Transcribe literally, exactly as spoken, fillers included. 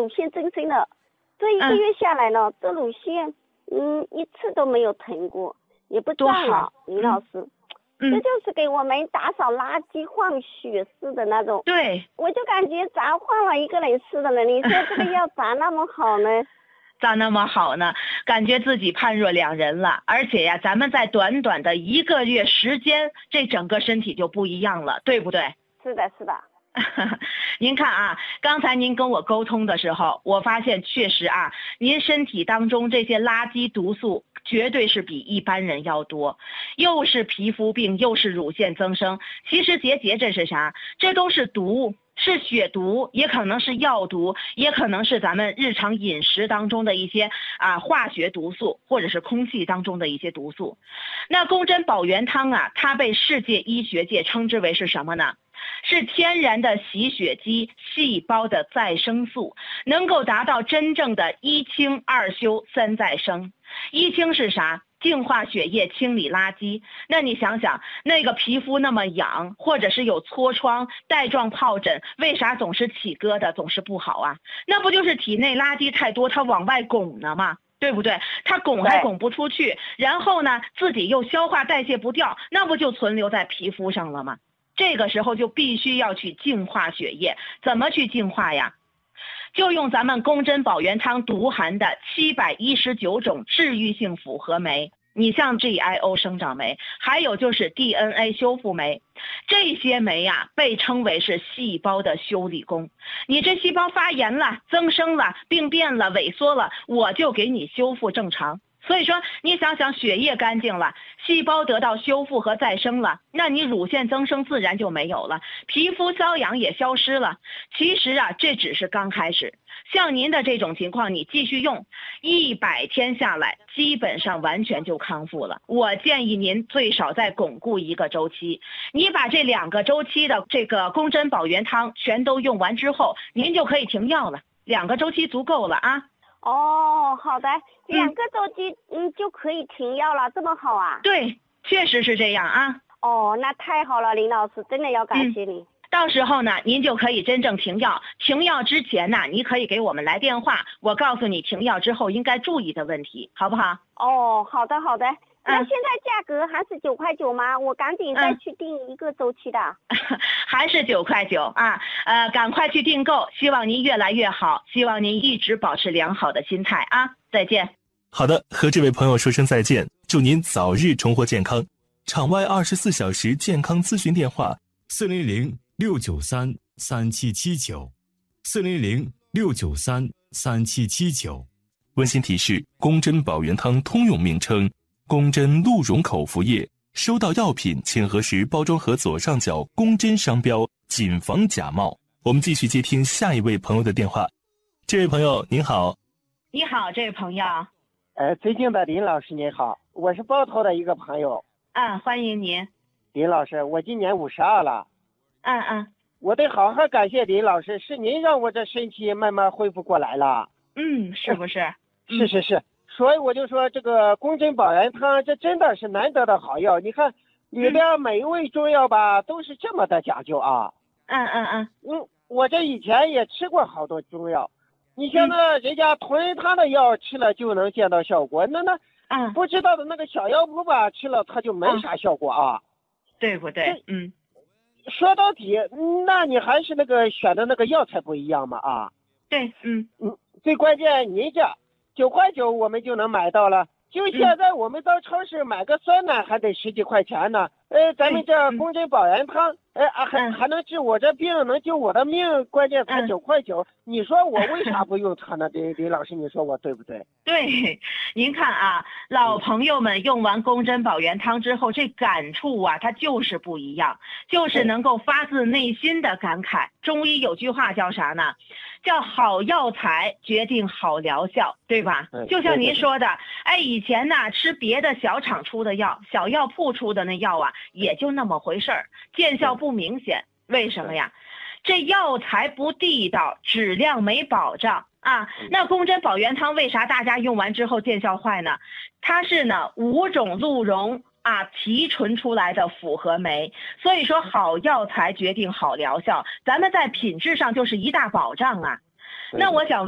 乳腺增生了。这一个月下来呢，嗯、这乳腺嗯一次都没有疼过，也不胀了。李老师。 嗯， 这就是给我们打扫垃圾换血丝的那种。 对， 我就感觉咋换了一个人似的呢？你说这个药咋那么好呢？ 咋那么好呢？感觉自己判若两人了。而且呀，咱们在短短的一个月时间，这整个身体就不一样了，对不对？ 是的，是的。 您看啊，刚才您跟我沟通的时候，我发现确实啊，您身体当中这些垃圾毒素绝对是比一般人要多，又是皮肤病，又是乳腺增生。其实结节这是啥？这都是毒，是血毒，也可能是药毒，也可能是咱们日常饮食当中的一些啊化学毒素，或者是空气当中的一些毒素。那宫针保元汤啊，它被世界医学界称之为是什么呢？是天然的洗血机细胞的再生素，能够达到真正的一清二修三再生。一清是啥？净化血液，清理垃圾。那你想想，那个皮肤那么痒，或者是有痤疮、带状疱疹，为啥总是起疙瘩，总是不好啊？那不就是体内垃圾太多，它往外拱呢吗？对不对？它拱还拱不出去，然后呢，自己又消化代谢不掉，那不就存留在皮肤上了吗？这个时候就必须要去净化血液，怎么去净化呀？就用咱们宫针保元汤独含的七百一十九种治愈性复合酶，你像 G I O 生长酶，还有就是 D N A 修复酶，这些酶呀、啊、被称为是细胞的修理工。你这细胞发炎了、增生了、病变了、萎缩了，我就给你修复正常。所以说，你想想，血液干净了，细胞得到修复和再生了，那你乳腺增生自然就没有了，皮肤瘙痒也消失了。其实啊，这只是刚开始。像您的这种情况，你继续用一百天下来，基本上完全就康复了。我建议您最少再巩固一个周期，你把这两个周期的这个宫针保元汤全都用完之后，您就可以停药了，两个周期足够了啊。 哦，好的，两个周期嗯就可以停药了，这么好啊？ 对，确实是这样啊。 哦，那太好了，林老师，真的要感谢你。嗯， 到时候呢，您就可以真正停药。停药之前呢，你可以给我们来电话，我告诉你停药之后应该注意的问题，好不好？ 哦，好的好的。那现在价格还是九块九吗？我赶紧再去订一个周期的。 嗯、还是九块九啊？呃，赶快去订购，希望您越来越好，希望您一直保持良好的心态啊！再见。 好的，和这位朋友说声再见，祝您早日重获健康。场外二十四小时健康咨询电话： 四零零六九三三七七九，四零零六九三三七七九。 温馨提示：宫针保元汤通用名称。宫针鹿茸口服液，收到药品请核实包装盒左上角宫针商标，谨防假冒。我们继续接听下一位朋友的电话。这位朋友您好。 你好，这位朋友。 呃，尊敬的林老师您好，我是包头的一个朋友。 嗯，欢迎您。 林老师，我今年五十二了。 嗯嗯。 我得好好感谢林老师，是您让我这身体慢慢恢复过来了。 嗯，是不是？ 是是是。所以我就说这个宫针保元汤，这真的是难得的好药。你看里边每一味中药吧，都是这么的讲究啊。 嗯嗯嗯。 嗯，我这以前也吃过好多中药，你像那人家同仁堂的药吃了就能见到效果，那那嗯不知道的那个小药铺吧，吃了它就没啥效果啊。 对不对？嗯。 说到底，那你还是那个选的那个药材不一样嘛啊。 对，嗯嗯，最关键您这。九块九我们就能买到了，就现在我们到超市买个酸奶还得十几块钱呢。呃，咱们这宫针保元汤，哎、呃、还还能治我这病，能救我的命，关键才九块九。你说我为啥不用它呢？李李老师，你说我对不对？ 对，您看啊，老朋友们用完宫针保元汤之后，这感触啊，它就是不一样，就是能够发自内心的感慨。中医有句话叫啥呢？叫好药材决定好疗效，对吧？就像您说的，哎，以前呢吃别的小厂出的药，小药铺出的那药啊，也就那么回事儿，见效不明显。为什么呀？这药材不地道，质量没保障啊。那宫针保元汤为啥大家用完之后见效坏呢？它是呢五种鹿茸啊提纯出来的复合酶，所以说好药材决定好疗效，咱们在品质上就是一大保障啊。那我想